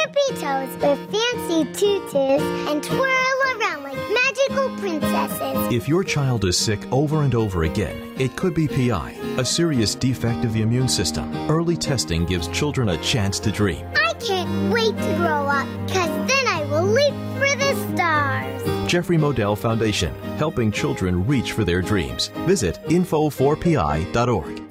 tippy toes with fancy tutus and twirl around like magical princesses. If your child is sick over and over again, it could be PI, a serious defect of the immune system. Early testing gives children a chance to dream. I can't wait to grow up, because then I will leap for the stars. Jeffrey Modell Foundation, helping children reach for their dreams. Visit info4pi.org.